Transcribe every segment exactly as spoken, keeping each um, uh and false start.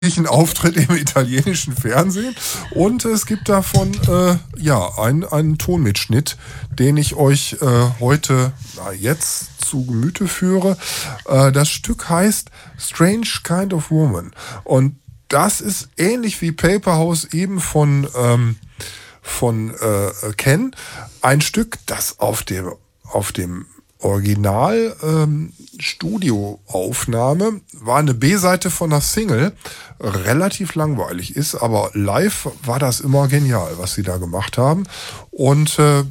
Auftritt im italienischen Fernsehen und es gibt davon äh, ja einen, einen Tonmitschnitt, den ich euch äh, heute na, jetzt zu Gemüte führe. Äh, das Stück heißt Strange Kind of Woman und das ist ähnlich wie Paper House eben von ähm, von äh, Ken, ein Stück, das auf dem auf dem Original ähm, Studioaufnahme war eine B-Seite von einer Single, relativ langweilig ist, aber live war das immer genial, was sie da gemacht haben. Und äh,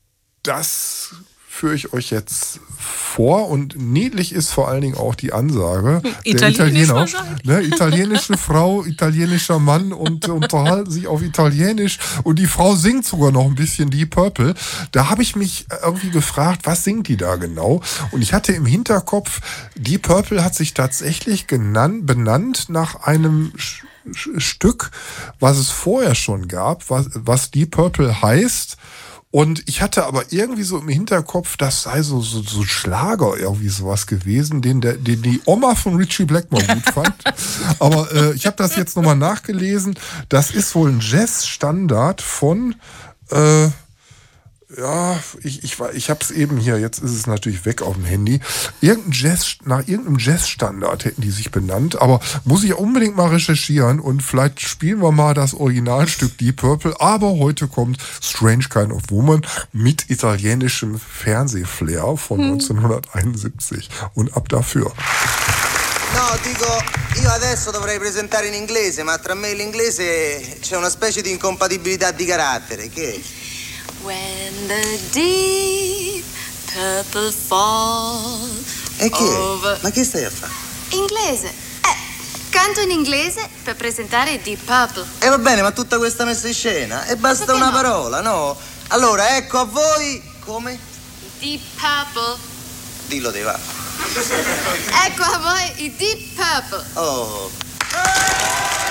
das führe ich euch jetzt vor und niedlich ist vor allen Dingen auch die Ansage. Italienisch der Italiener, ne, italienische Frau, italienischer Mann und äh, unterhalten sich auf Italienisch und die Frau singt sogar noch ein bisschen Deep Purple. Da habe ich mich irgendwie gefragt, was singt die da genau? Und ich hatte im Hinterkopf, Deep Purple hat sich tatsächlich genannt, benannt nach einem Sch- Sch- Stück, was es vorher schon gab, was, was Deep Purple heißt. Und ich hatte aber irgendwie so im Hinterkopf, das sei so, so, so Schlager, irgendwie sowas gewesen, den, der, den die Oma von Richie Blackmore gut fand. Aber äh, ich habe das jetzt nochmal nachgelesen. Das ist wohl ein Jazz-Standard von, äh, ja, ich, ich, ich habe es eben hier, jetzt ist es natürlich weg auf dem Handy. Irgendein Jazz, nach irgendeinem Jazz-Standard hätten die sich benannt, aber muss ich unbedingt mal recherchieren und vielleicht spielen wir mal das Originalstück Deep Purple, aber heute kommt Strange Kind of Woman mit italienischem Fernsehflair von hm. neunzehnhunderteinundsiebzig und ab dafür. No, dico, io adesso dovrei presentare in inglese, ma tra me e l'inglese c'è una specie di incompatibilità di carattere, che... When the deep purple falls E che? over... Ma che stai a fare? Inglese. Eh, canto in inglese per presentare Deep Purple. E va bene, ma tutta questa messa in scena? E basta Perché una no? parola, no? Allora, ecco a voi... Come? Deep Purple. Dillo te va. Ecco a voi i Deep Purple. Oh...